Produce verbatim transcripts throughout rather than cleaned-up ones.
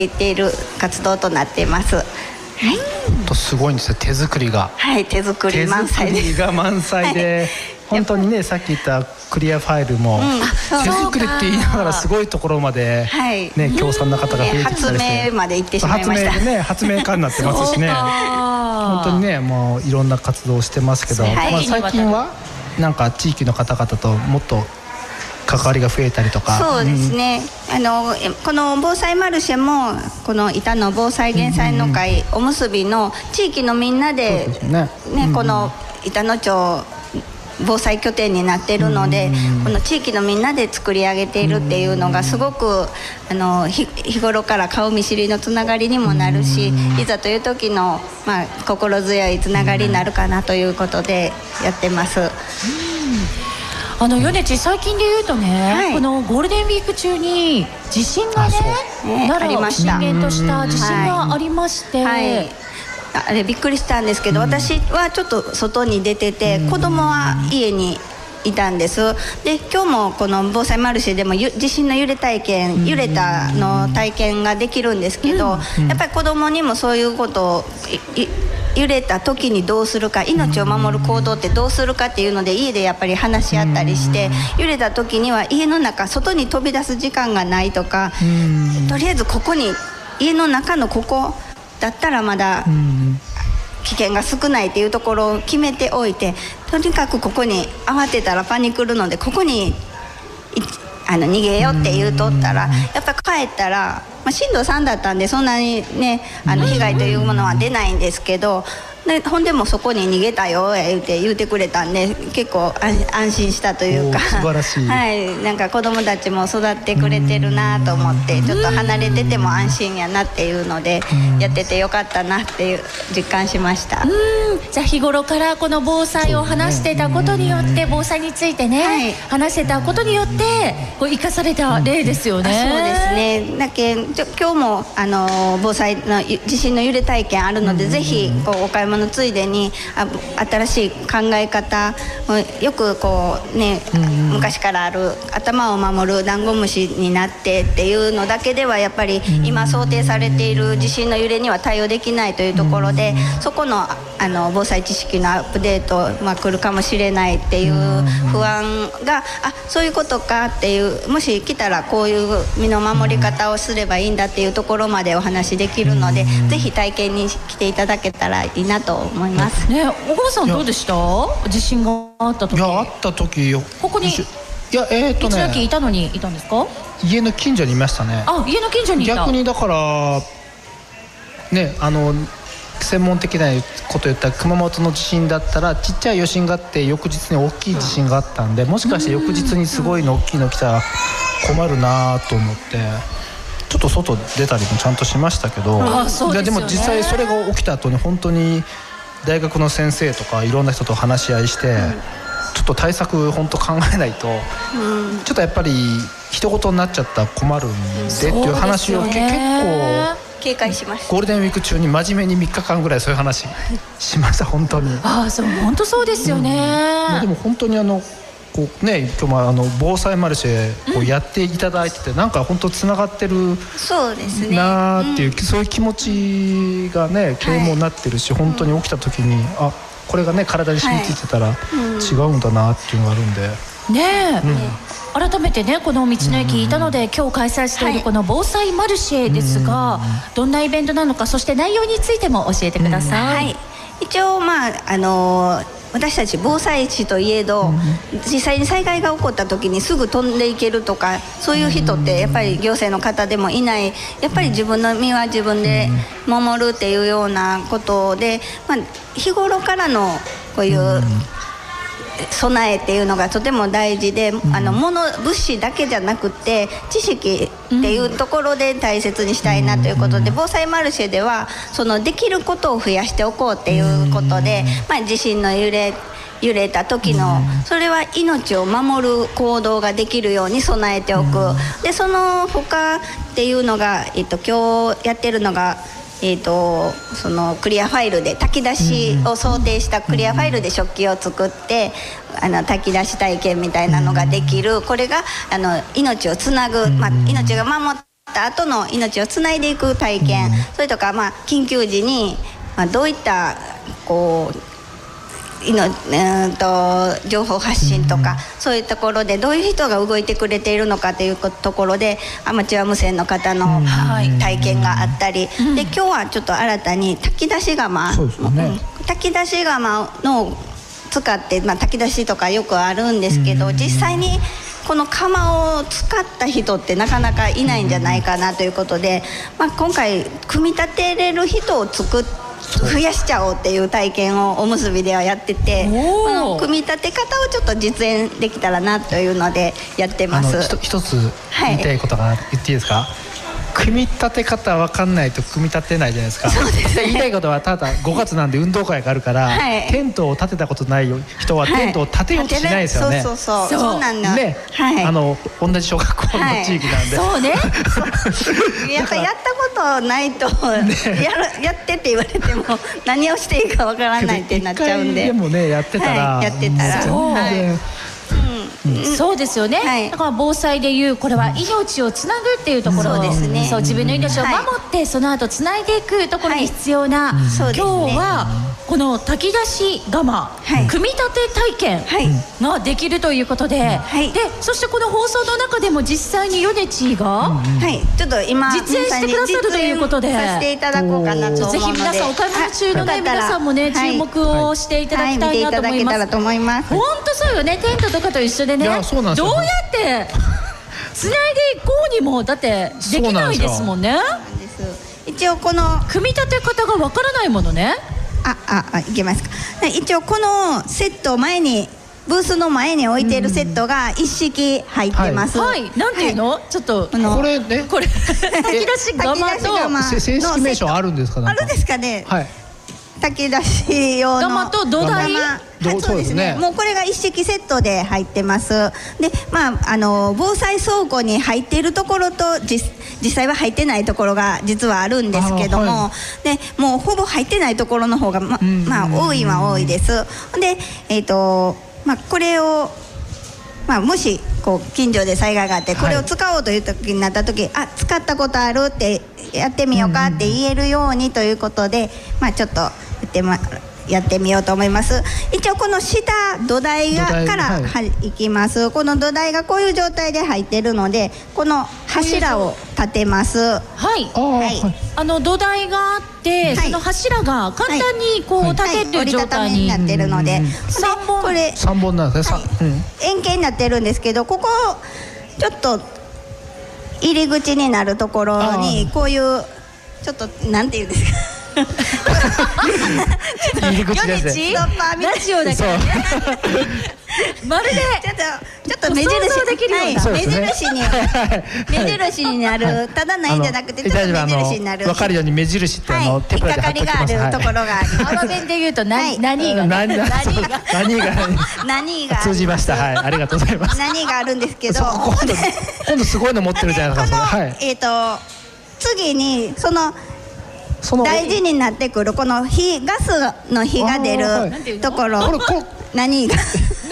いっている活動となっています。はい、 本当すごいんですよ、手作りが。 はい、手作り満載で。 手作りが満載で、はい、本当にね、さっき言ったクリアファイルも、うん、手作りって言いながらすごいところまで、ね、はい、協賛の方が増えてきたりして、 発明まで行ってしまいました。 発明でね、発明家になってますしね本当にね、もういろんな活動をしてますけど、はい、まあ、最近はなんか地域の方々ともっと関わりが増えたりとか。 そうですね、うん、あのこの防災マルシェもこの板野防災減災の会おむすびの地域のみんなで、ねね、この板野町防災拠点になっているので、この地域のみんなで作り上げているっていうのがすごくあの日頃から顔見知りのつながりにもなるし、いざという時の、まあ、心強いつながりになるかなということでやってます。 あの米地、最近で言うとね、はい、このゴールデンウィーク中に地震がね、奈良を震源とした地震がありまして、はいはい、 あれびっくりしたんですけど、うん、私はちょっと外に出てて、うん、子供は家にいたんです。で、今日もこの防災マルシェでも地震の揺れ体験、うん、揺れたの体験ができるんですけど、うん、やっぱり子供にもそういうことを揺れた時にどうするか、命を守る行動ってどうするかっていうので家でやっぱり話し合ったりして、揺れた時には家の中外に飛び出す時間がないとか、とりあえずここに家の中のここだったらまだ危険が少ないっていうところを決めておいて、とにかくここに慌てたらパニクるのでここにあの逃げようって言うとったら、やっぱ帰ったら、まあ、震度さんだったんでそんなにねあの被害というものは出ないんですけど、でほんでもそこに逃げたよ言うて言うてくれたんで結構安心したというか、 素晴らしい、 はい、なんか子供たちも育ってくれてるなと思って、ちょっと離れてても安心やなっていうのでやっててよかったなっていう実感しました。 うん、じゃあ日頃からこの防災を話してたことによって、防災についてね、はい、話してたことによってこう生かされた例ですよね。 そうですね。だけちょ今日もあの防災の地震の揺れ体験あるので、ぜひこうお買い物ついでにあ新しい考え方、よくこうね、うんうん、昔からある頭を守るダンゴムシになってっていうのだけではやっぱり今想定されている地震の揺れには対応できないというところで、そこのあの防災知識のアップデート、まあ、来るかもしれないっていう不安が、あそういうことかっていう、もし来たらこういう身の守り方をすればいいんだっていうところまでお話できるので、ぜひ体験に来ていただけたらいいなと思います。 ね、小川さんどうでした？地震があった時。 いや、あった時ここにいやえー、っとね、 道の駅いたのにいたんですか？ 家の近所にいましたね。 あ、家の近所にいた。 逆にだからね、あの専門的なこと言ったら熊本の地震だったらちっちゃい余震があって翌日に大きい地震があったんで、もしかして翌日にすごいの大きいの来たら困るなと思って、ちょっと外出たりもちゃんとしましたけど、 あ、そうですよね。 でも実際それが起きた後に本当に大学の先生とかいろんな人と話し合いして、うん、ちょっと対策本当考えないと、うん、ちょっとやっぱり一言になっちゃったら困るんでっていう話を、結構警戒しました。 ゴールデンウィーク中に真面目にみっかかんぐらいそういう話しました本当に。 ああ、そう、本当そうですよね。 うん、でも本当にあのこうね、今日もあの防災マルシェをやっていただいてて、うん、なんか本当つながってるそうですねなーっていう、うん、そういう気持ちがね啓蒙になってるし、はい、本当に起きた時に、うん、あこれがね体に染みついてたら違うんだなっていうのがあるんで、 ねえ、うん、改めてね、この道の駅いたので、うん、今日開催しているこの防災マルシェですが、はい、どんなイベントなのか、そして内容についても教えてください。うん、はい、 一応まああのー私たち防災士といえど、うん、実際に災害が起こった時にすぐ飛んでいけるとか、そういう人ってやっぱり行政の方でもいない、やっぱり自分の身は自分で守るっていうようなことで、まあ、日頃からのこういう、うん、備えっていうのがとても大事で、うん、あの物物資だけじゃなくて知識っていうところで大切にしたいなということで、うん、防災マルシェではそのできることを増やしておこうっていうことで、まあ、地震の揺れ揺れた時の、それは命を守る行動ができるように備えておく。でその他っていうのが、えっと、今日やってるのがえー、とそのクリアファイルで炊き出しを想定したクリアファイルで食器を作って、あの炊き出し体験みたいなのができる。これがあの命をつなぐ、まあ、命が守って後の命をつないでいく体験、うん、それとか、まあ、緊急時に、まあ、どういったこういの、えー、と情報発信とか、うん、そういうところでどういう人が動いてくれているのかというところでアマチュア無線の方の、うん、体験があったり、うん、で今日はちょっと新たに炊き出し釜、そうですよね、うん、炊き出し釜の使って、まあ、炊き出しとかよくあるんですけど、うん、実際にこの釜を使った人ってなかなかいないんじゃないかなということで、まあ、今回組み立てれる人を作って増やしちゃおうっていう体験をおむすびではやってて、この組み立て方をちょっと実演できたらなというのでやってます。 あの一つ言いたいことが言っていいですか、はい、組み立て方分かんないと組み立てないじゃないですか。 そうですね、 言いたいことはただごがつなんで運動会があるから、はい、テントを立てたことない人はテントを立てようとしないですよね、はい、 そうそうそうそうなんだね、 はい、あの同じ小学校の地域なんで、 はい、そうねやっぱやったことないと、ね、やるやってって言われても何をしていいかわからないってなっちゃうんで、 でもねやってたら、 はい、やってたらそう、はい、うん、そうですよね、はい、だから防災でいうこれは命をつなぐっていうところ、うん、そうですね、そう自分の命を守って、はい、その後つないでいくところに必要な、はい、今日はこの炊き出し釜、はい、組み立て体験ができるということで、はい、でそしてこの放送の中でも実際にヨネチが、 はい、ちょっと今実演してくださるということでさせていただこうかなと思うので、 ぜひ皆さんお買い物中の、ね、皆さんもね、はい、注目をしていただきたいなと思います。本当そうよね、テントとかと一緒でね、どうやってつないでいこうにもだってできないですもんね。 一応この組み立て方がわからないものね。 あああいけますか。一応このセット前にブースの前に置いているセットが一式入ってます。 はい、はい、なんていうの、はい、ちょっとこれね、 これ炊き出し釜と正式名称あるんですか。 あるんですかね。 はい。 炊き出し用の釜と土台、 そうですね、もうこれが一式セットで入ってます。で、まあ、あの防災倉庫に入っているところと実実際は入ってないところが実はあるんですけども、はい、でもうほぼ入ってないところの方が ま, まあ多いは多いです。で、えーとまあ、これを、まあ、もしこう近所で災害があってこれを使おうという時になった時、はい、あ使ったことあるってやってみようかって言えるようにということで、まあ、ちょっとやって、ま、やってみようと思います。一応この下土台がから、はい、いきます。この土台がこういう状態で入っているのでこの柱を立てます。はい、 はい、あの土台があって、はい、その柱が簡単にこう、はい、立てる、はい、状態になってるので、うん、 さんぼんこれさんぼんなんですね、はい、うん、 円形になってるんですけど、ここちょっと入り口になるところにこういうちょっとなんていうんですか入り口ですね。 ラジオだからねまるでちょっとちょっと目印できるような、 はい、目印に目印になる、ただないんじゃなくてちょっと目印になる、 分かるように目印ってあの、はい、 引っかかりがあるところがあります。 アマ弁で言うと何、はい、何が何が何が何が通じました。はい、ありがとうございます。 何があるんですけど、 今度今度すごいの持ってるじゃないですか。 この、はい、えっと次にそのその大事になってくるこの火ガスの火が出るところ、 これこれ何が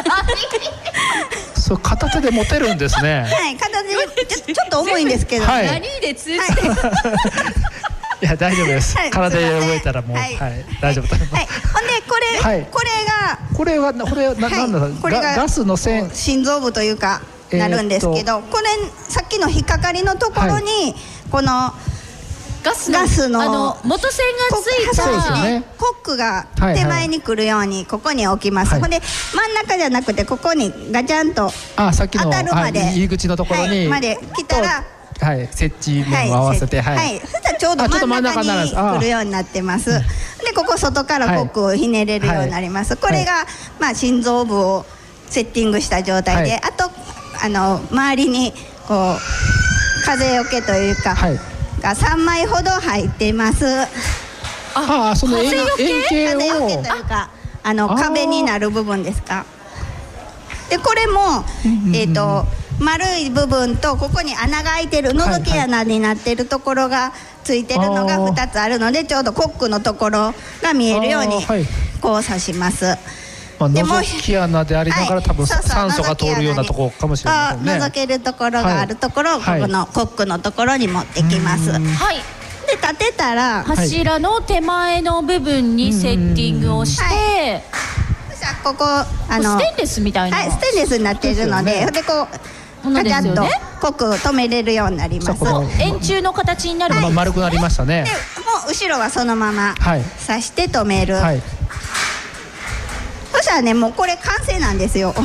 そう片手で持てるんですね。 はい、片手でちょ、ちょっと重いんですけど、 はい、 何で通じて、 はいいや大丈夫です、はい、体で動いたらもう、はいはい、大丈夫と思います。 はい、ほんでこれ、はい、これがこれはこれはな、はい、なんだろう、これがガスの線心臓部というかなるんですけど、これさっきの引っかかりのところに、はい、このガス の, ガスのあの元線がついた、 ね、コックが手前に来るようにここに置きます。はいはい、ほんで真ん中じゃなくてここにガチャンと当たるまで、 はい、入り口のところに、 はい、まで来たら、 はい、設置面を合わせて、はい、 はいはい、そしたらちょうど真ん中に来るようになってます。でここ外からコックをひねれるようになります。はい、これが、はい、まあ、心臓部をセッティングした状態で、はい、あとあの周りにこう風よけというか、はい、がさんまいほど入ってます。 ああ、その円形を風よけというかあの壁になる部分ですか。でこれもえっと丸い部分とここに穴が開いてる覗き穴になってるところがついてるのがふたつあるので、ちょうどコックのところが見えるようにこう刺します。 まあ、覗き穴でありながら多分酸素が通るようなところかもしれませんね。 覗けるところがあるところをここのコックのところに持ってきます。はい。で立てたら柱の手前の部分にセッティングをして、 ここあのステンレスみたいな、 はい、ステンレスになっているので、でこうカチャッとコックを止めれるようになります。 円柱の形になる、 はい、丸くなりましたね。 でもう後ろはそのまま刺して止める、はい、そしたらねもうこれ完成なんですよ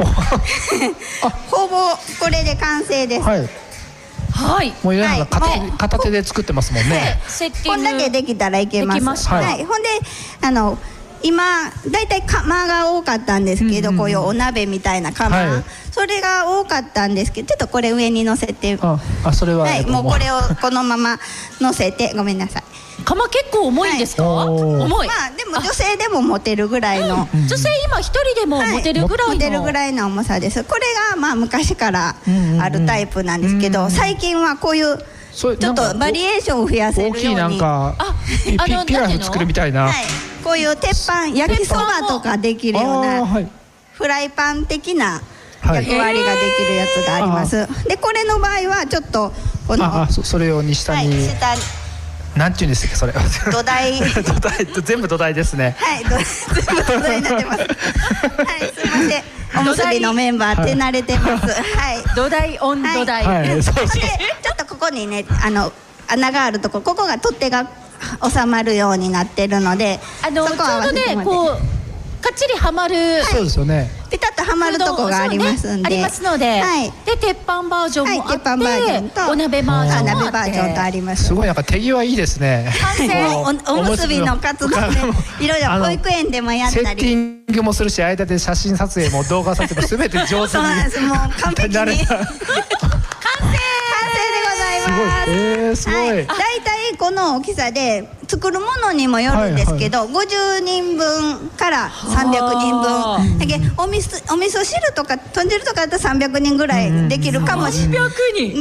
ほぼこれで完成です。はい、 はい、 もう皆さん片手、はい、片手で作ってますもんね。 セッティングこんだけできたらいけます。はい、はい、ほんであの今だいたい釜が多かったんですけど、うんうん、こういうお鍋みたいな釜、はい、それが多かったんですけど、ちょっとこれ上に乗せて、 ああそれは、 はい、もうこれをこのまま乗せてごめんなさい。 釜結構重いんですか？はい、重い。 まあでも女性でも持てるぐらいの、 うん、女性今一人でも持てるぐらいの、はい、持てるぐらいの重さです。これがまあ昔からあるタイプなんですけど、うんうんうん、最近はこういうちょっとバリエーションを増やせるように、 大きいなんかあピ, ピ, ピラフ作るみたいな、はい、 こういう鉄板焼きそばとかできるような、はい、フライパン的な役割ができるやつがあります。はい、でこれの場合はちょっとこのああ そ, それ用に下に、はい、下になんていうんですかそれ土台土台全部土台ですね。 はい全部土台になってますはいすいませんおむすびのメンバー手慣れてます。はい、 土台オン土台、 はいはい、そうそうでちょっとここにねあの穴があるとこここが取っ手が収まるようになってるので、 あのちょうどねこうかっちりはまる、はい、 そうですよね。 ピタッとはまるとこがありますんで、ね、 ありますので、はい、で鉄板バージョンもあって、はい、鉄板バージョンとお鍋バージョンもあって、 お鍋バージョンとあります。 すごいなんか手際いいですね。 完成お, おむすびの活動でいろいろ保育園でもやったり、 セッティングもするし間で写真撮影も動画撮影もすべて上手にそうなんです。もう完璧に完成すごい、えー、すごい。 だいたいこの大きさで作るものにもよるんですけど、はいはい、ごじゅうにんぶんからさんびゃくにんぶんだけおみそ、お味噌汁とか豚汁とかだったらさんびゃくにんぐらいできるかもしれない、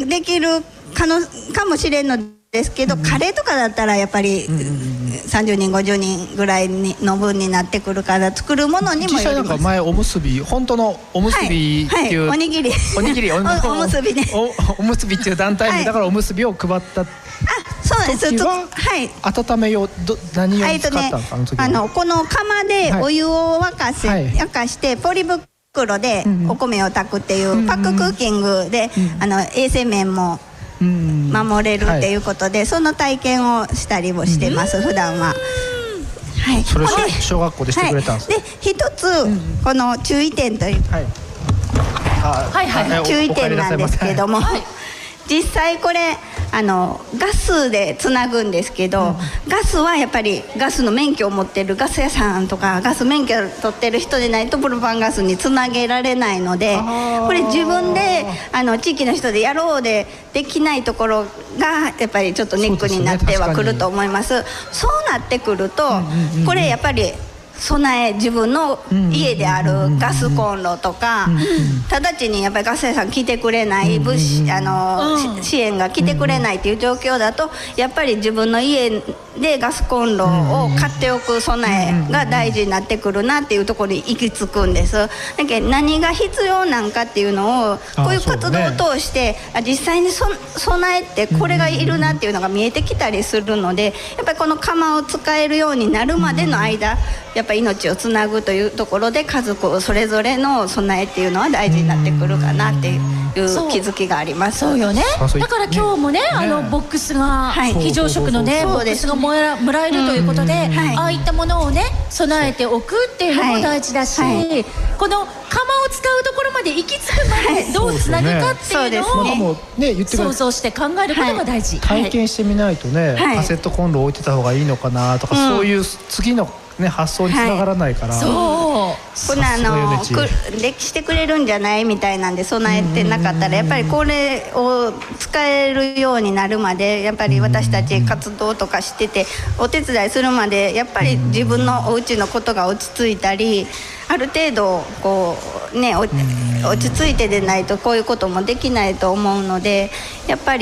できるかのかもしれんのですけど、カレーとかだったらやっぱりさんじゅうにんごじゅうにんぐらいの分になってくるから作るものにもよります。実際なんか前おむすび本当のおむすびっていう、 はいはい、おにぎりおにぎり お, おむすびねお, おむすびっていう団体名だからおむすびを配った時は、そうですは、はい、温めようど何を使ったんですか、ね、 あのこの釜でお湯を沸かせ、はい、沸かしてポリ袋でお米を炊くっていう、うん、パッククッキングで、うん、あの衛生面も守れるっていうことで、はい、その体験をしたりもしてます、うん、普段は。 はい、それ小学校でしてくれたんですか。 はい、で一つ、うん、この注意点という、はい、はいはい注意点なんですけども、はい、実際これあのガスでつなぐんですけど、うん、ガスはやっぱりガスの免許を持ってるガス屋さんとかガス免許を取ってる人でないとプロパンガスにつなげられないので、これ自分であの地域の人でやろうでできないところがやっぱりちょっとネックになってはくると思います。そうなってくると、うんうんうん、これやっぱり備え自分の家であるガスコンロとか、直ちにやっぱりガス屋さん来てくれない物資あの支援が来てくれないっていう状況だと、やっぱり自分の家でガスコンロを買っておく備えが大事になってくるなっていうところに行き着くんです。だけど何が必要なんかっていうのをこういう活動を通して実際にそ備えてこれがいるなっていうのが見えてきたりするので、やっぱりこの釜を使えるようになるまでの間やっぱり命をつなぐというところで家族それぞれの備えっていうのは大事になってくるかなっていう気づきがあります。 そうよね。だから今日もね、ねあのボックスが、はい、非常食のねボックスがもらもらえるということで、はい、ああいったものをね備えておくっていうのも大事だし、はいはい、この釜を使うところまで行き着くまでどうつなぐかっていうのを想像して考えることが大事。 体験してみないとね、はい、カセットコンロ置いてた方がいいのかなとか、うん、そういう次のね、発想につながらないから、はい、 そうこれあの歴してくれるんじゃないみたいなんで備えてなかったらやっぱりこれを使えるようになるまでやっぱり私たち活動とかしててお手伝いするまでやっぱり自分のお家のことが落ち着いたりある程度こうね落ち着いてでないとこういうこともできないと思うのでやっぱり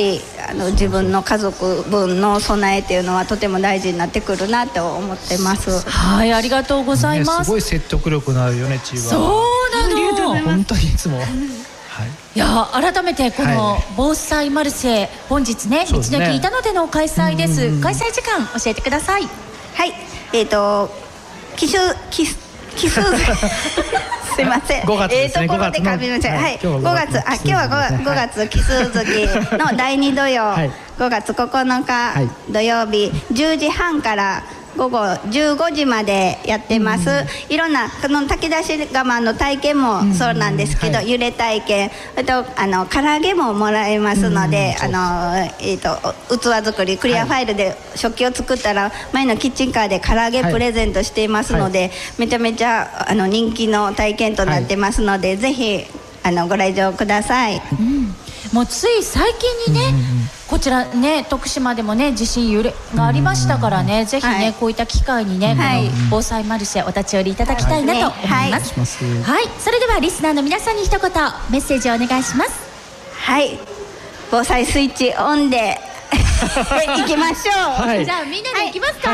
あの自分の家族分の備えっていうのはとても大事になってくるなと思ってます。 はい、ありがとうございます。 ね、すごい説得力のあるよね、チーは。 そうなの。 本当にいつも。はい、 いや改めてこの防災マルシェ、本日ね道の駅板野での開催です。開催時間教えてください。 はい、えっ、ー、と奇数奇奇数すいません。 ごがつですね。 えー、ところでかみません。はい。ごがつ、あ、今日はごがつ奇数月のだいに土曜、ごがつここのか土曜日じゅうじはんからごごじゅうごじまでやってます。いろんなこの炊き出し釜の体験もそうなんですけど、揺れ体験、あとあの唐揚げももらえますので、あのえっと器作りクリアファイルで食器を作ったら前のキッチンカーで唐揚げプレゼントしていますので、めちゃめちゃあの人気の体験となってますので、ぜひあのご来場ください。 もうつい最近にね、こちらね徳島でもね地震揺れがありましたからね、ぜひねこういった機会にね、この防災マルシェお立ち寄りいただきたいなと思います。はい、それではリスナーの皆さんに一言メッセージをお願いします。 はい、防災スイッチオンでいきましょう。じゃあみんなでいきますか。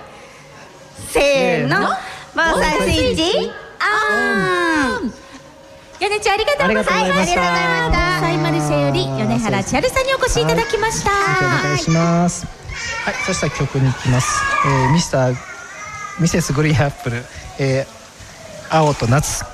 せーの、防災スイッチオン。 米ちゃんありがとうございました。防災マルシェより米原千春さんにお越しいただきました。 お願いします。はい、そしたら曲に行きます。えー、ミスターミセスグリーンアップル、えー、青と夏。